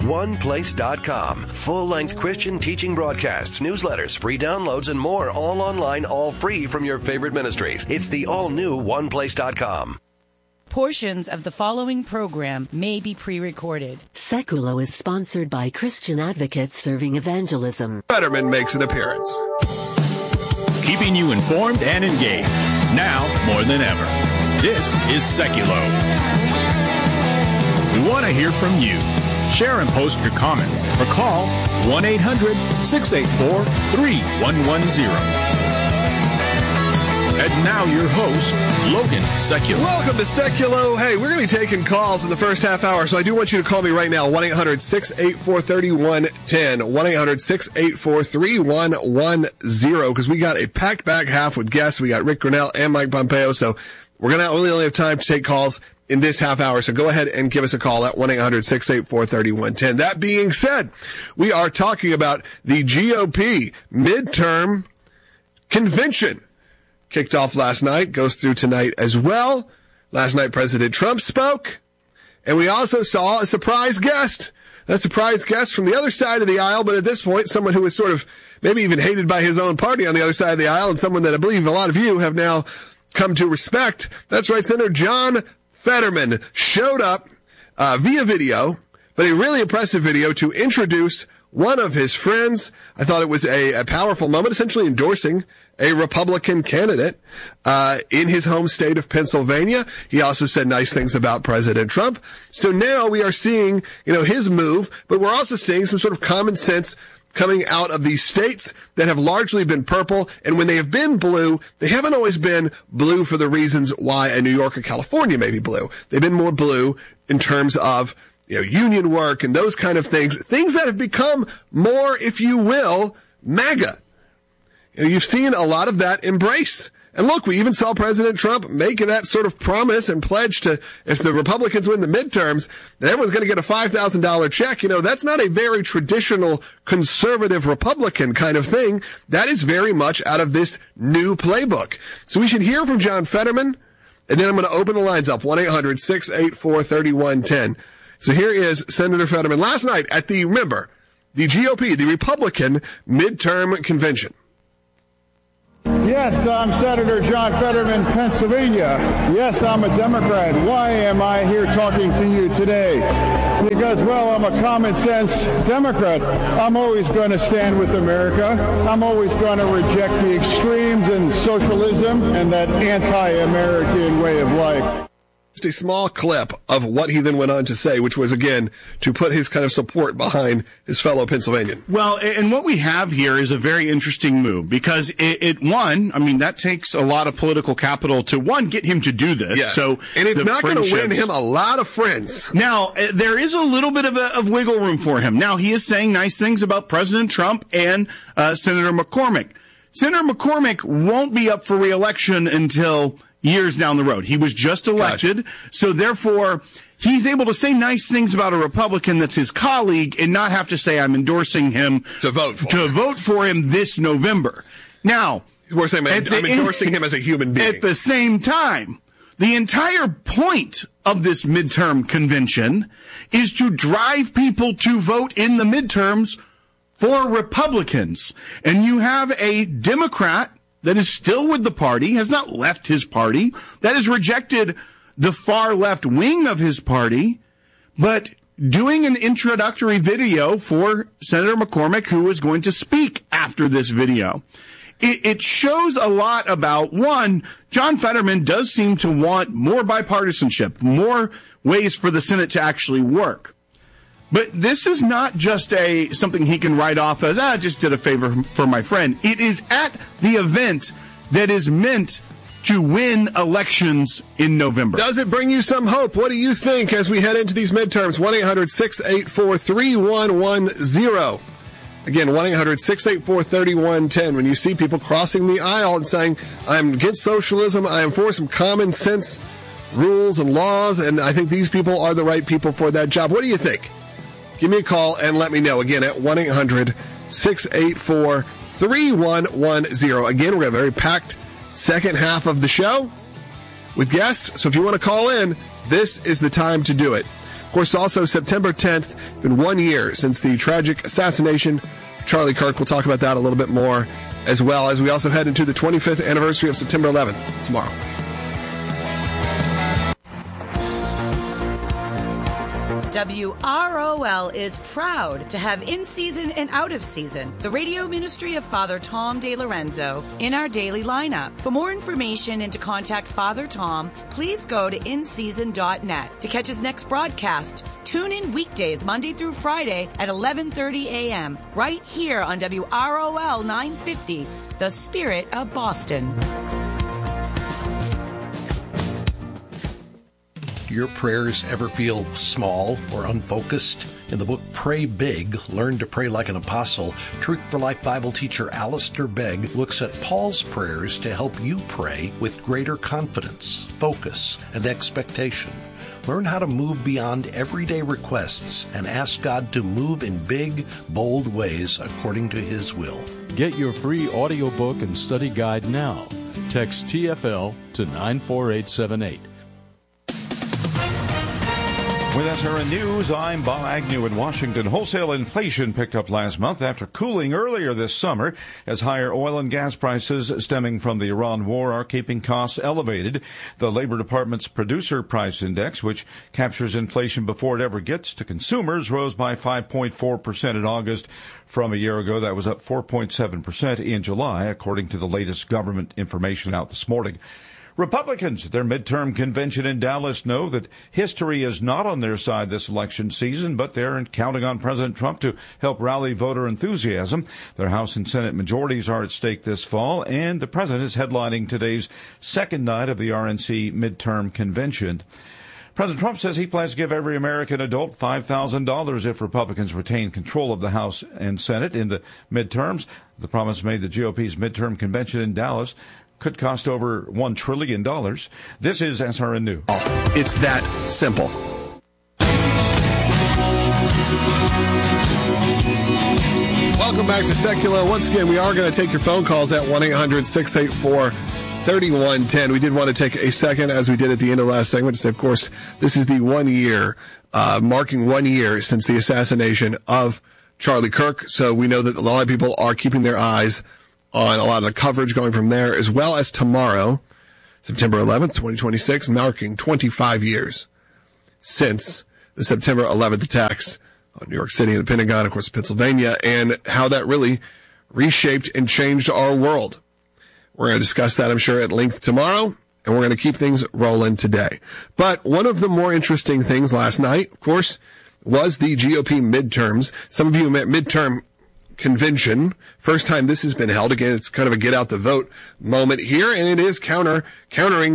oneplace.com. Full-length Christian teaching broadcasts, newsletters, free downloads, and more, all online, all free from your favorite ministries. It's the all-new oneplace.com. Portions of the following program may be pre-recorded. Seculo is sponsored by Christian Advocates Serving Evangelism. Fetterman makes an appearance. Keeping you informed and engaged, now more than ever. This is Seculo. We want to hear from you. Share and post your comments or call 1-800-684-3110. And now your host, Logan Seculo. Welcome to Seculo. Hey, we're going to be taking calls in the first half hour, so I do want you to call me right now, 1-800-684-3110, 1-800-684-3110, because we got a packed back half with guests. We got Rick Grinnell and Mike Pompeo, so we're going to only have time to take calls in this half hour, so go ahead and give us a call at 1-800-684-3110. That being said, we are talking about the GOP midterm convention. Kicked off last night, goes through tonight as well. Last night, President Trump spoke, and we also saw a surprise guest. A surprise guest from the other side of the aisle, but at this point, someone who is sort of maybe even hated by his own party on the other side of the aisle, and someone that I believe a lot of you have now come to respect. That's right, Senator John Fetterman showed up via video, but a really impressive video to introduce one of his friends. I thought it was a powerful moment, essentially endorsing a Republican candidate in his home state of Pennsylvania. He also said nice things about President Trump. So now we are seeing, his move, but we're also seeing some sort of common sense coming out of these states that have largely been purple. And when they have been blue, they haven't always been blue for the reasons why a New York or California may be blue. They've been more blue in terms of union work and those kind of things that have become more, if you will, MAGA. You've seen a lot of that embrace. And look, we even saw President Trump make that sort of promise and pledge to, if the Republicans win the midterms, then everyone's going to get a $5,000 check. That's not a very traditional conservative Republican kind of thing. That is very much out of this new playbook. So we should hear from John Fetterman, and then I'm going to open the lines up, 1-800-684-3110. So here is Senator Fetterman last night at the GOP, the Republican midterm convention. Yes, I'm Senator John Fetterman, Pennsylvania. Yes, I'm a Democrat. Why am I here talking to you today? Because, I'm a common sense Democrat. I'm always going to stand with America. I'm always going to reject the extremes and socialism and that anti-American way of life. Just a small clip of what he then went on to say, which was, again, to put his kind of support behind his fellow Pennsylvanian. Well, and what we have here is a very interesting move because that takes a lot of political capital to, get him to do this. Yes. So, and it's not going to win him a lot of friends. Now, there is a little bit of wiggle room for him. Now, he is saying nice things about President Trump and Senator McCormick. Senator McCormick won't be up for re-election until years down the road. He was just elected, so therefore he's able to say nice things about a Republican that's his colleague and not have to say I'm endorsing him to vote for him this November. Now, we're saying I'm endorsing him as a human being. At the same time, the entire point of this midterm convention is to drive people to vote in the midterms for Republicans. And you have a Democrat that is still with the party, has not left his party, that has rejected the far left wing of his party, but doing an introductory video for Senator McCormick, who is going to speak after this video. It shows a lot about, one, John Fetterman does seem to want more bipartisanship, more ways for the Senate to actually work. But this is not just something he can write off as, I just did a favor for my friend. It is at the event that is meant to win elections in November. Does it bring you some hope? What do you think as we head into these midterms? 1-800-684-3110. Again, 1-800-684-3110. When you see people crossing the aisle and saying, I'm against socialism, I am for some common sense rules and laws, and I think these people are the right people for that job. What do you think? Give me a call and let me know. Again, at 1-800-684-3110. Again, we're going to have a very packed second half of the show with guests. So if you want to call in, this is the time to do it. Of course, also September 10th, it's been 1 year since the tragic assassination of Charlie Kirk. We'll talk about that a little bit more, as well as we also head into the 25th anniversary of September 11th tomorrow. WROL is proud to have in-season and out-of-season the radio ministry of Father Tom DeLorenzo in our daily lineup. For more information and to contact Father Tom, please go to inseason.net. To catch his next broadcast, tune in weekdays Monday through Friday at 11:30 a.m. right here on WROL 950, the Spirit of Boston. Do your prayers ever feel small or unfocused? In the book Pray Big, Learn to Pray Like an Apostle, Truth for Life Bible teacher Alistair Begg looks at Paul's prayers to help you pray with greater confidence, focus, and expectation. Learn how to move beyond everyday requests and ask God to move in big, bold ways according to His will. Get your free audiobook and study guide now. Text TFL to 94878. With SRN News, I'm Bob Agnew in Washington. Wholesale inflation picked up last month after cooling earlier this summer as higher oil and gas prices stemming from the Iran war are keeping costs elevated. The Labor Department's Producer Price Index, which captures inflation before it ever gets to consumers, rose by 5.4% in August. From a year ago, that was up 4.7% in July, according to the latest government information out this morning. Republicans at their midterm convention in Dallas know that history is not on their side this election season, but they're counting on President Trump to help rally voter enthusiasm. Their House and Senate majorities are at stake this fall, and the president is headlining today's second night of the RNC midterm convention. President Trump says he plans to give every American adult $5,000 if Republicans retain control of the House and Senate in the midterms. The promise made the GOP's midterm convention in Dallas could cost over $1 trillion. This is SRN News. It's that simple. Welcome back to Secular. Once again, we are going to take your phone calls at 1-800-684-3110. We did want to take a second, as we did at the end of the last segment, to say, of course, this is the 1 year, marking 1 year since the assassination of Charlie Kirk. So we know that a lot of people are keeping their eyes on a lot of the coverage going from there, as well as tomorrow, September 11th, 2026, marking 25 years since the September 11th attacks on New York City and the Pentagon, of course, Pennsylvania, and how that really reshaped and changed our world. We're going to discuss that, I'm sure, at length tomorrow, and we're going to keep things rolling today. But one of the more interesting things last night, of course, was the GOP midterms. Some of you met midterm convention. First time this has been held. Again, it's kind of a get out the vote moment here, and it is counter programming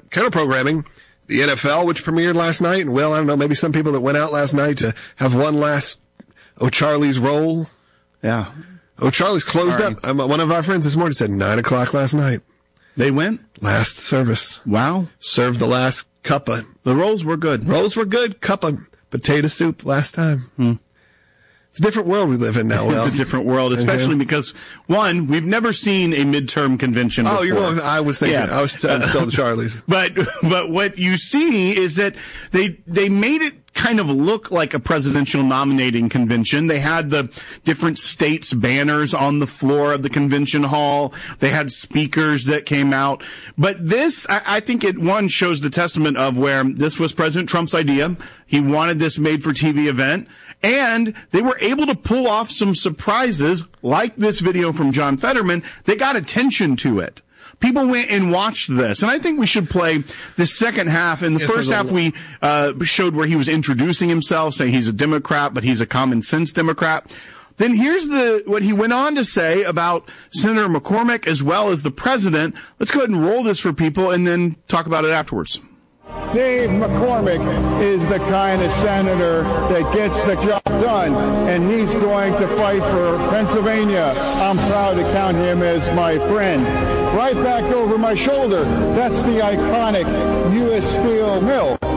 the NFL, which premiered last night. And well, I don't know, maybe some people that went out last night to have one last O'Charlie's roll. Yeah. O'Charlie's closed up. One of our friends this morning said 9:00 last night. They went? Last service. Wow. Served the last cup of. The rolls were good. Rolls were good. Cup of potato soup last time. It's a different world we live in now. It's a different world, especially because, one, we've never seen a midterm convention before. Oh, you're wrong. I was thinking, I was still Charlie's. But what you see is that they made it kind of look like a presidential nominating convention. They had the different states' banners on the floor of the convention hall. They had speakers that came out. But this, I think it, one, shows the testament of where this was President Trump's idea. He wanted this made-for-TV event. And they were able to pull off some surprises, like this video from John Fetterman. They got attention to it. People went and watched this. And I think we should play the second half. In the first half, we showed where he was introducing himself, saying he's a Democrat, but he's a common sense Democrat. Then here's what he went on to say about Senator McCormick as well as the president. Let's go ahead and roll this for people and then talk about it afterwards. Dave McCormick is the kind of senator that gets the job done, and he's going to fight for Pennsylvania. I'm proud to count him as my friend. Right back over my shoulder, that's the iconic U.S. Steel mill.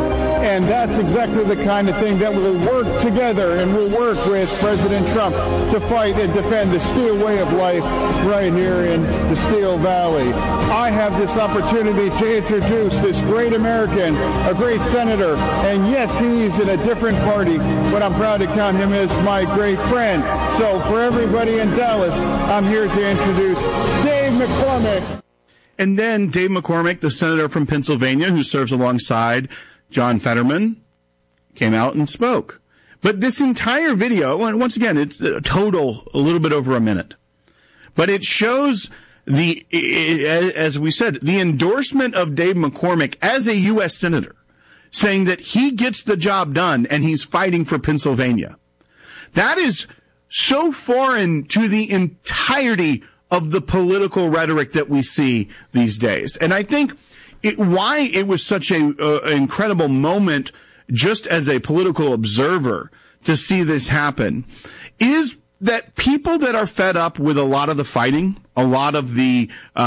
And that's exactly the kind of thing that will work together, and will work with President Trump to fight and defend the Steele way of life right here in the Steele Valley. I have this opportunity to introduce this great American, a great senator, and yes, he's in a different party, but I'm proud to count him as my great friend. So for everybody in Dallas, I'm here to introduce Dave McCormick. And then Dave McCormick, the senator from Pennsylvania who serves alongside John Fetterman, came out and spoke. But this entire video, and once again, it's a total a little bit over a minute, but it shows as we said, the endorsement of Dave McCormick as a U.S. senator, saying that he gets the job done and he's fighting for Pennsylvania. That is so foreign to the entirety of the political rhetoric that we see these days. And I think why it was such an incredible moment just as a political observer to see this happen is that people that are fed up with a lot of the fighting, a lot of the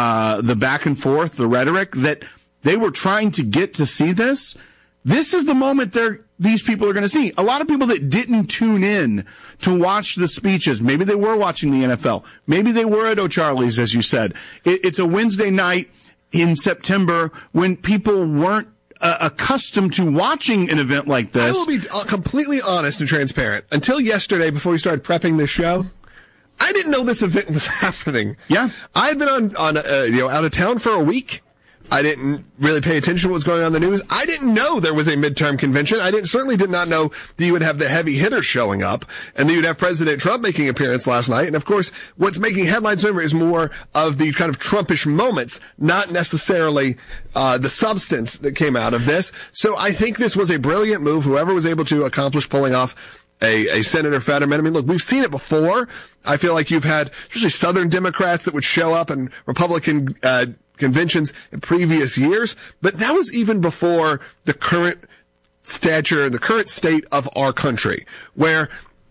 back and forth, the rhetoric, that they were trying to get to see this is the moment these people are going to see. A lot of people that didn't tune in to watch the speeches, maybe they were watching the NFL, maybe they were at O'Charlie's, as you said. It's a Wednesday night in September when people weren't accustomed to watching an event like this. I will be completely honest and transparent. Until yesterday, before we started prepping this show, I didn't know this event was happening. Yeah. I had been out of town for a week. I didn't really pay attention to what was going on in the news. I didn't know there was a midterm convention. I certainly did not know that you would have the heavy hitters showing up and that you'd have President Trump making an appearance last night. And of course, what's making headlines is more of the kind of Trumpish moments, not necessarily the substance that came out of this. So I think this was a brilliant move. Whoever was able to accomplish pulling off a Senator Fetterman. I mean, look, we've seen it before. I feel like you've had especially Southern Democrats that would show up and Republican conventions in previous years, but that was even before the current stature, the current state of our country, where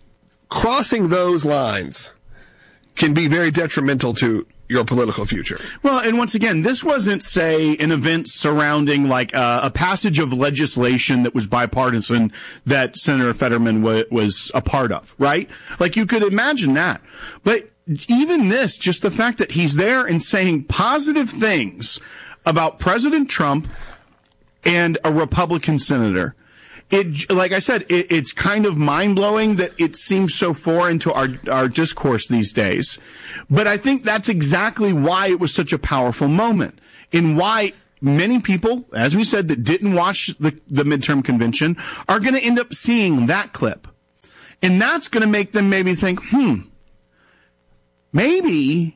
crossing those lines can be very detrimental to your political future. Well, and once again, this wasn't, say, an event surrounding like a passage of legislation that was bipartisan that Senator Fetterman was a part of, right? Like you could imagine that. But even this, just the fact that he's there and saying positive things about President Trump and a Republican senator, like I said, it's kind of mind-blowing that it seems so foreign to our discourse these days. But I think that's exactly why it was such a powerful moment, and why many people, as we said, that didn't watch the midterm convention are going to end up seeing that clip. And that's going to make them maybe think, maybe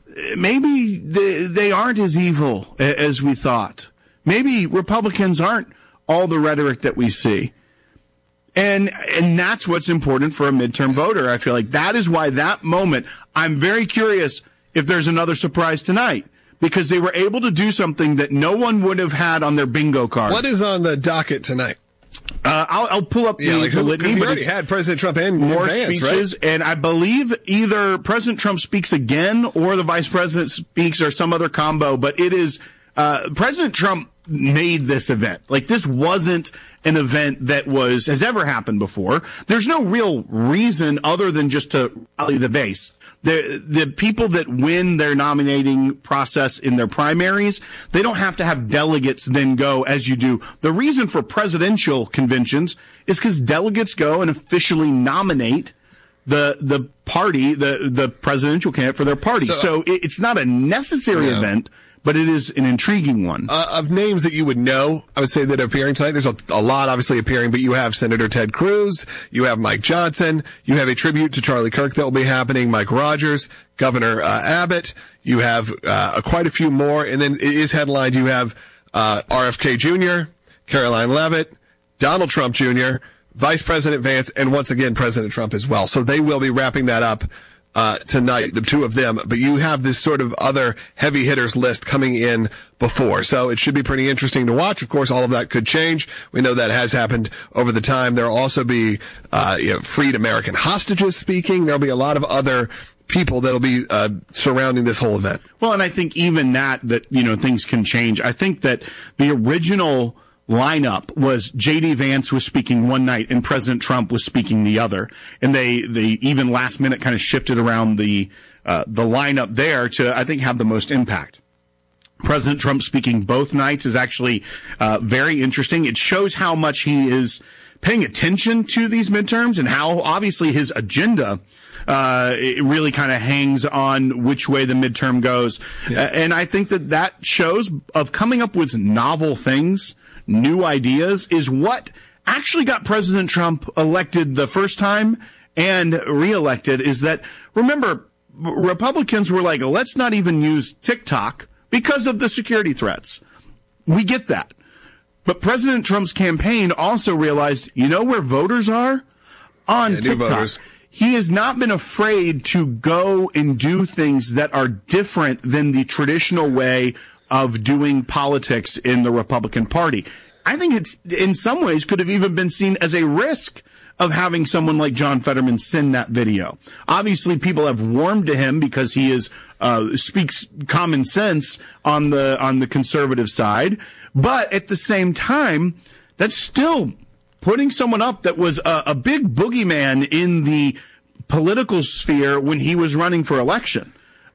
they aren't as evil as we thought. Maybe Republicans aren't all the rhetoric that we see. And that's what's important for a midterm voter. I feel like that is why that moment, I'm very curious if there's another surprise tonight, because they were able to do something that no one would have had on their bingo card. What is on the docket tonight? I'll pull up the litany. We already had President Trump and more Vance, speeches, right? And I believe either President Trump speaks again or the Vice President speaks or some other combo. But it is President Trump made this event. Like, this wasn't an event that has ever happened before. There's no real reason other than just to rally the base. The people that win their nominating process in their primaries, they don't have to have delegates then go as you do. The reason for presidential conventions is because delegates go and officially nominate the party, the presidential candidate for their party. So it's not a necessary event, but it is an intriguing one. Of names that you would know, I would say that are appearing tonight, there's a lot obviously appearing, but you have Senator Ted Cruz, you have Mike Johnson, you have a tribute to Charlie Kirk that will be happening, Mike Rogers, Governor Abbott, you have quite a few more, and then it is headlined, you have RFK Jr., Caroline Leavitt, Donald Trump Jr., Vice President Vance, and once again President Trump as well. So they will be wrapping that up tonight, the two of them, but you have this sort of other heavy hitters list coming in before. So it should be pretty interesting to watch. Of course, all of that could change. We know that has happened over the time. There'll also be, freed American hostages speaking. There'll be a lot of other people that'll be surrounding this whole event. Well, and I think even that things can change. I think that the original lineup was J.D. Vance was speaking one night and President Trump was speaking the other. And they even last minute kind of shifted around the lineup there to, I think, have the most impact. President Trump speaking both nights is actually very interesting. It shows how much he is paying attention to these midterms and how obviously his agenda it really kind of hangs on which way the midterm goes. Yeah. And I think that shows of coming up with novel things, new ideas, is what actually got President Trump elected the first time and reelected. Is that, remember, Republicans were like, let's not even use TikTok because of the security threats. We get that. But President Trump's campaign also realized, you know where voters are? On TikTok. He has not been afraid to go and do things that are different than the traditional way of doing politics in the Republican Party. I think it's, in some ways, could have even been seen as a risk of having someone like John Fetterman send that video. Obviously, people have warmed to him because he is speaks common sense on the conservative side. But at the same time, that's still putting someone up that was a big boogeyman in the political sphere when he was running for election.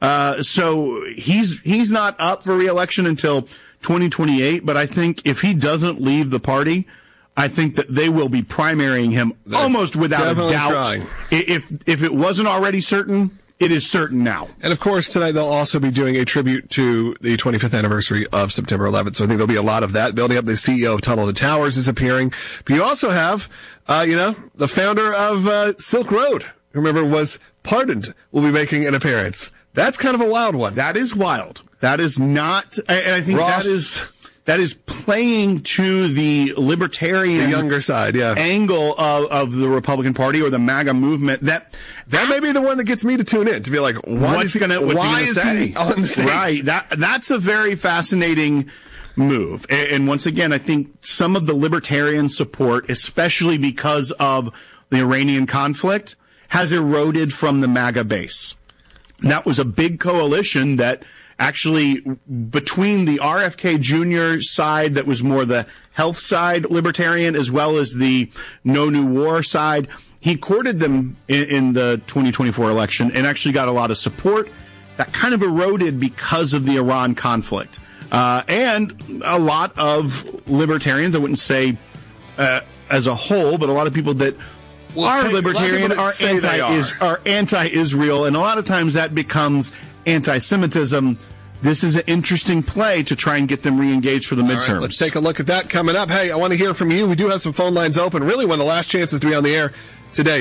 So he's not up for re-election until 2028. But I think if he doesn't leave the party, I think that they will be primarying him almost without a doubt. Trying. If it wasn't already certain, it is certain now. And of course, tonight they'll also be doing a tribute to the 25th anniversary of September 11th. So I think there'll be a lot of that. Building Up, the CEO of Tunnel to Towers, is appearing. But you also have, the founder of Silk Road, who remember was pardoned, will be making an appearance. That's kind of a wild one. That is wild. That is not, and I think that is playing to the libertarian, the younger side, angle of the Republican Party or the MAGA movement. That may be the one that gets me to tune in, to be like, what's he gonna say on stage? Right. That's a very fascinating move. And once again, I think some of the libertarian support, especially because of the Iranian conflict, has eroded from the MAGA base. That was a big coalition that actually, between the RFK Jr. side, that was more the health side libertarian, as well as the No New War side, he courted them in the 2024 election and actually got a lot of support. That kind of eroded because of the Iran conflict. And a lot of libertarians, I wouldn't say as a whole, but a lot of people that are libertarian are anti-Israel, and a lot of times that becomes anti-Semitism. This is an interesting play to try and get them re-engaged for the midterms. All right, let's take a look at that coming up. Hey, I want to hear from you. We do have some phone lines open. Really one of the last chances to be on the air today.